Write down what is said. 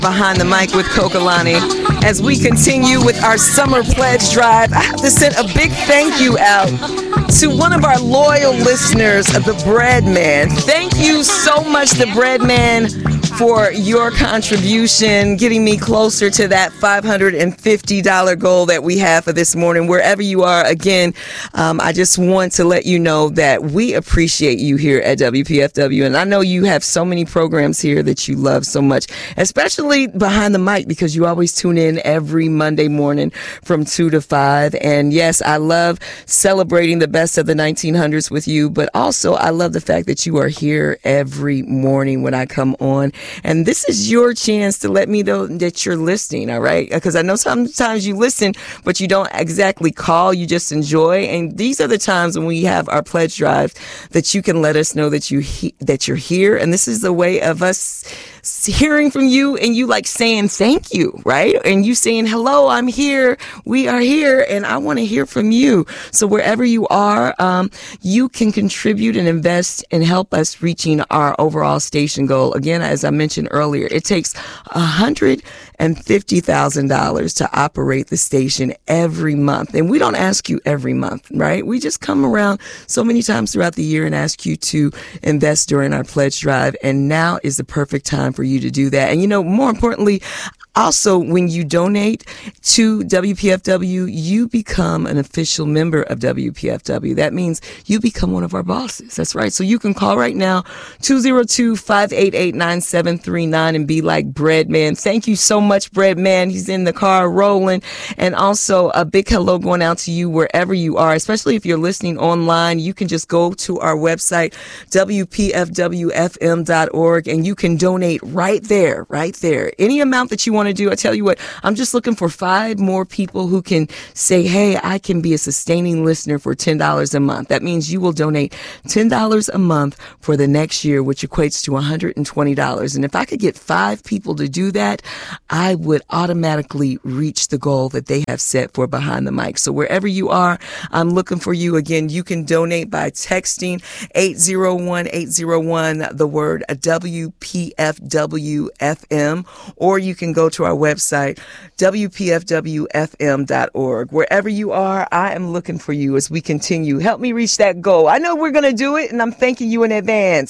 Behind the Mic with Kokalani. As we continue with our summer pledge drive, I have to send a big thank you out to one of our loyal listeners, the Bread Man. Thank you so much, the Bread Man, for your contribution, getting me closer to that $550 goal that we have for this morning. Wherever you are, again, I just want to let you know that we appreciate you here at WPFW. And I know you have so many programs here that you love so much, especially Behind the Mic, because you always tune in every Monday morning from 2 to 5. And yes, I love celebrating the best of the 1900s with you, but also I love the fact that you are here every morning when I come on. And this is your chance to let me know that you're listening, all right? Because I know sometimes you listen, but you don't exactly call, you just enjoy. And these are the times when we have our pledge drive that you can let us know that you're here. And this is the way of us hearing from you and you like saying thank you, right? And you saying, hello, I'm here, we are here, and I want to hear from you. So wherever you are, you can contribute and invest and help us reaching our overall station goal. Again, as I mentioned earlier, it takes $150,000 to operate the station every month. And we don't ask you every month, right? We just come around so many times throughout the year and ask you to invest during our pledge drive. And now is the perfect time for you to do that. And, more importantly, also, when you donate to WPFW, you become an official member of WPFW. That means you become one of our bosses. That's right. So you can call right now, 202-588-9739, and be like Bread Man. Thank you so much, Bread Man. He's in the car rolling. And also a big hello going out to you wherever you are, especially if you're listening online. You can just go to our website, WPFWFM.org, and you can donate right there. Any amount that you want to do. I tell you what, I'm just looking for 5 more people who can say, hey, I can be a sustaining listener for $10 a month. That means you will donate $10 a month for the next year, which equates to $120. And if I could get 5 people to do that, I would automatically reach the goal that they have set for Behind the Mic. So wherever you are, I'm looking for you. Again, you can donate by texting 801-801, the word WPFWFM, or you can go to our website, WPFWFM.org. Wherever you are, I am looking for you as we continue. Help me reach that goal. I know we're going to do it, and I'm thanking you in advance.